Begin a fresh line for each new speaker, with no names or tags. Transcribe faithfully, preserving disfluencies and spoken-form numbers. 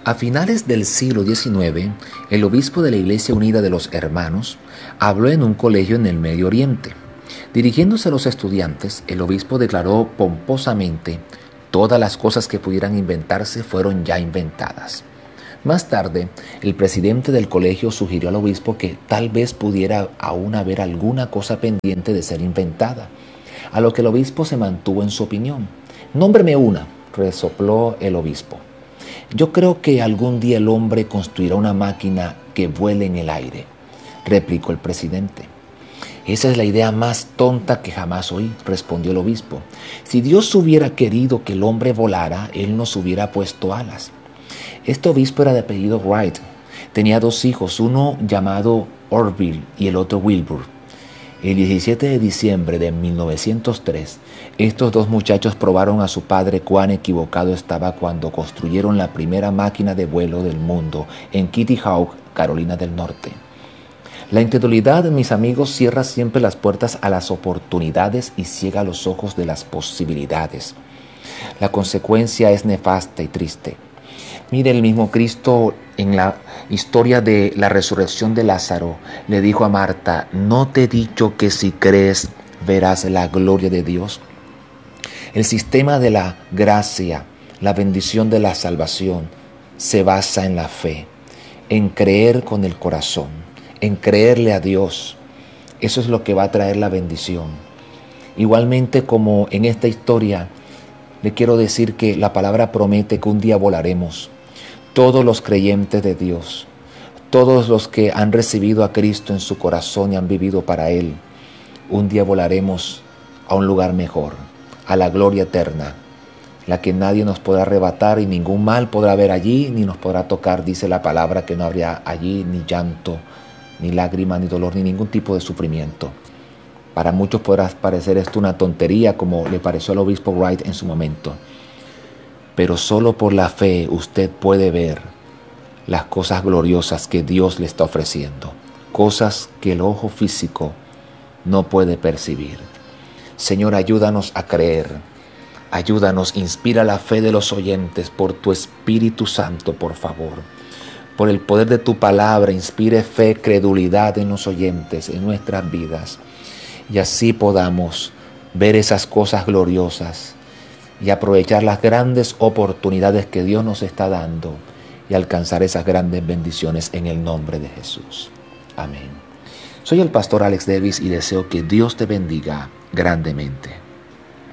A finales del siglo diecinueve, el obispo de la Iglesia Unida de los Hermanos habló en un colegio en el Medio Oriente. Dirigiéndose a los estudiantes, el obispo declaró pomposamente: todas las cosas que pudieran inventarse fueron ya inventadas. Más tarde, el presidente del colegio sugirió al obispo que tal vez pudiera aún haber alguna cosa pendiente de ser inventada, a lo que el obispo se mantuvo en su opinión. «Nómbreme una», resopló el obispo. «Yo creo que algún día el hombre construirá una máquina que vuele en el aire», replicó el presidente. «Esa es la idea más tonta que jamás oí», respondió el obispo. «Si Dios hubiera querido que el hombre volara, Él nos hubiera puesto alas». Este obispo era de apellido Wright. Tenía dos hijos, uno llamado Orville y el otro Wilbur. El diecisiete de diciembre de mil novecientos tres, estos dos muchachos probaron a su padre cuán equivocado estaba cuando construyeron la primera máquina de vuelo del mundo en Kitty Hawk, Carolina del Norte. La incredulidad, mis amigos, cierra siempre las puertas a las oportunidades y ciega los ojos de las posibilidades. La consecuencia es nefasta y triste. Mire, el mismo Cristo en la historia de la resurrección de Lázaro le dijo a Marta: ¿no te he dicho que si crees verás la gloria de Dios? El sistema de la gracia, la bendición de la salvación, se basa en la fe, en creer con el corazón, en creerle a Dios. Eso es lo que va a traer la bendición. Igualmente, como en esta historia, le quiero decir que la palabra promete que un día volaremos. Todos los creyentes de Dios, todos los que han recibido a Cristo en su corazón y han vivido para Él, un día volaremos a un lugar mejor, a la gloria eterna, la que nadie nos podrá arrebatar y ningún mal podrá haber allí ni nos podrá tocar. Dice la palabra que no habría allí ni llanto, ni lágrima, ni dolor, ni ningún tipo de sufrimiento. Para muchos podrá parecer esto una tontería, como le pareció al obispo Wright en su momento. Pero solo por la fe usted puede ver las cosas gloriosas que Dios le está ofreciendo, cosas que el ojo físico no puede percibir. Señor, ayúdanos a creer, ayúdanos, inspira la fe de los oyentes por tu Espíritu Santo, por favor. Por el poder de tu palabra, inspire fe, credulidad en los oyentes, en nuestras vidas, y así podamos ver esas cosas gloriosas y aprovechar las grandes oportunidades que Dios nos está dando y alcanzar esas grandes bendiciones en el nombre de Jesús. Amén. Soy el pastor Alex Davis y deseo que Dios te bendiga grandemente.